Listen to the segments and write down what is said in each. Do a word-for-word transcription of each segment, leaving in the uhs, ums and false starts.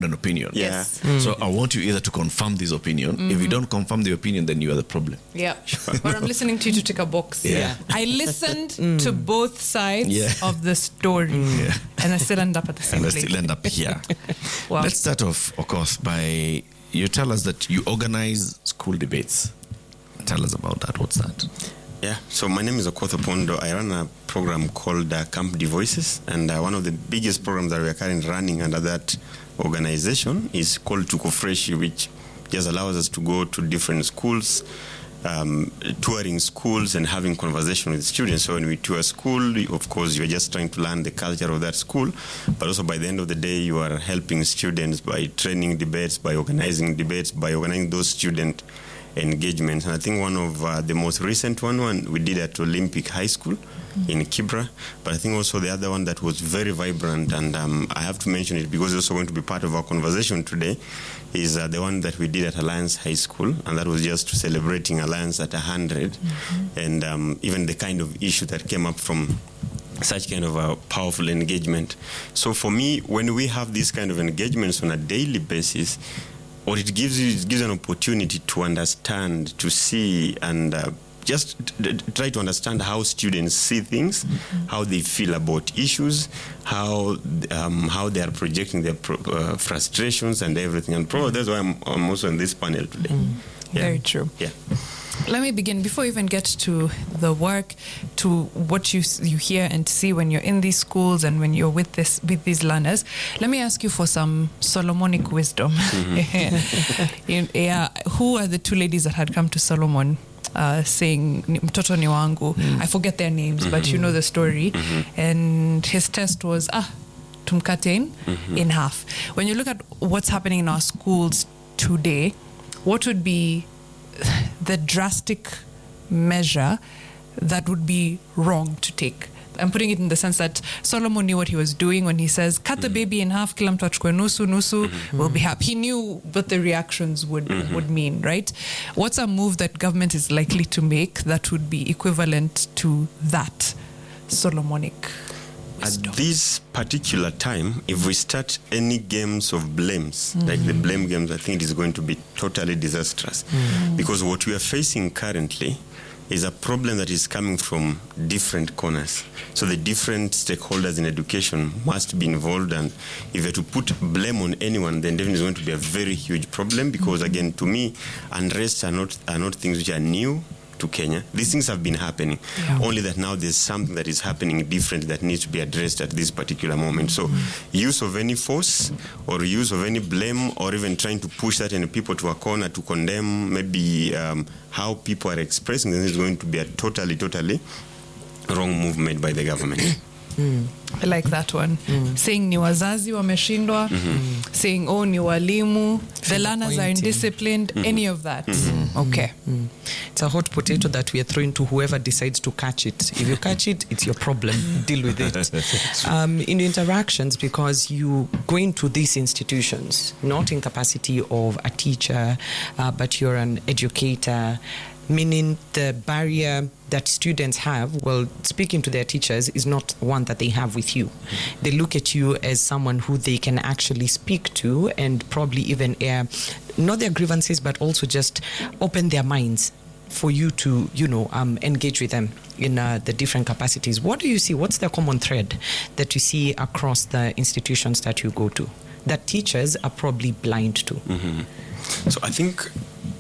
an opinion. Yeah. Yes. Mm. So I want you either to confirm this opinion. Mm-hmm. If you don't confirm the opinion, then you are the problem. Yeah. But I'm listening to you to take a box. Yeah. I listened to both sides Yeah. of the story. Yeah. And I still end up at the same And I place. still end up here. Wow. Let's start off, of course, by you tell us that you organize school debates. Tell us about that. What's that? Yeah, so my name is Okoth Opondo. I run a program called uh, Camp Devoices, and uh, one of the biggest programs that we are currently running under that organization is called Tuko Fresh, which just allows us to go to different schools, um, touring schools and having conversation with students. So when we tour school, of course, you're just trying to learn the culture of that school, but also by the end of the day, you are helping students by training debates, by organizing debates, by organizing those student engagements. And I think one of uh, the most recent one, one we did at Olympic High School mm-hmm. in Kibra, but I think also the other one that was very vibrant, and um, I have to mention it because it's also going to be part of our conversation today, is uh, the one that we did at Alliance High School, and that was just celebrating Alliance at one hundred, mm-hmm. and um, even the kind of issue that came up from such kind of a powerful engagement. So for me, when we have these kind of engagements on a daily basis, what it gives you, it gives an opportunity to understand, to see, and uh, just t- t- try to understand how students see things, mm-hmm. how they feel about issues, how um, how they are projecting their pro- uh, frustrations and everything. And probably that's why I'm, I'm also in this panel today. Mm. Yeah. Very true. Yeah. Let me begin, before we even get to the work, to what you you hear and see when you're in these schools and when you're with this with these learners. Let me ask you for some Solomonic wisdom. Mm-hmm. In, yeah, who are the two ladies that had come to Solomon uh, saying mtoto ni wangu? Mm. I forget their names, mm-hmm. but you know the story. Mm-hmm. And his test was ah tumkate in, mm-hmm. in half. When you look at what's happening in our schools today, what would be the drastic measure that would be wrong to take? I'm putting it in the sense that Solomon knew what he was doing when he says, cut the baby in half, kila mtu achukue nusu, nusu, mm-hmm. we'll be happy. He knew what the reactions would, mm-hmm. would mean, right? What's a move that government is likely to make that would be equivalent to that Solomonic wisdom? At this particular time, if we start any games of blames, mm-hmm. like the blame games, I think it is going to be totally disastrous. Mm-hmm. Because what we are facing currently is a problem that is coming from different corners. So the different stakeholders in education must be involved, and if you're to put blame on anyone, then definitely it's going to be a very huge problem, because mm-hmm. again, to me, unrest are not, are not things which are new to Kenya. These things have been happening, yeah. only that now there's something that is happening different that needs to be addressed at this particular moment. So mm-hmm. use of any force or use of any blame, or even trying to push certain people to a corner to condemn maybe um, how people are expressing this, is going to be a totally, totally wrong move made by the government. Mm. I like that one. Mm. Saying ni wazazi wameshindwa, mm-hmm. saying oh ni walimu, the learners are indisciplined, mm-hmm. any of that. Mm-hmm. Okay. Mm-hmm. It's a hot potato that we are throwing to whoever decides to catch it. If you catch it, it's your problem. Deal with it. Um, in interactions, because you go into these institutions, not in capacity of a teacher, uh, but you're an educator, meaning the barrier that students have, well, speaking to their teachers is not one that they have with you. They look at you as someone who they can actually speak to and probably even air, not their grievances, but also just open their minds for you to, you know, um, engage with them in uh, the different capacities. What do you see? What's the common thread that you see across the institutions that you go to that teachers are probably blind to? Mm-hmm. So I think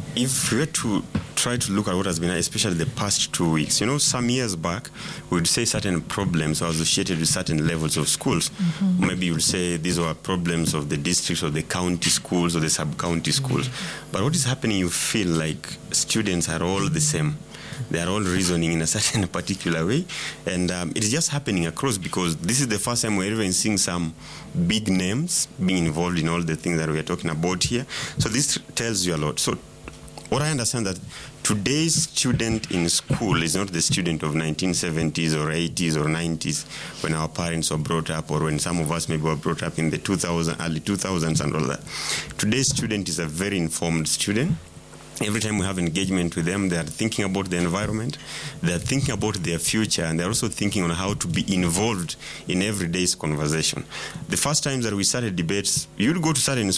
if we were to try to look at what has been, especially the past two weeks, you know, some years back, we would say certain problems are associated with certain levels of schools. Mm-hmm. Maybe you would say these were problems of the districts or the county schools or the sub-county schools. Mm-hmm. But what is happening, you feel like students are all the same. They are all reasoning in a certain particular way. And um, it is just happening across, because this is the first time we're even seeing some big names being involved in all the things that we are talking about here. So this tells you a lot. So what I understand that today's student in school is not the student of nineteen seventies or eighties or nineties, when our parents were brought up, or when some of us maybe were brought up in the two thousands, early two thousands and all that. Today's student is a very informed student. Every time we have engagement with them, they are thinking about the environment, they are thinking about their future, and they're also thinking on how to be involved in everyday's conversation. The first times that we started debates, you'd go to certain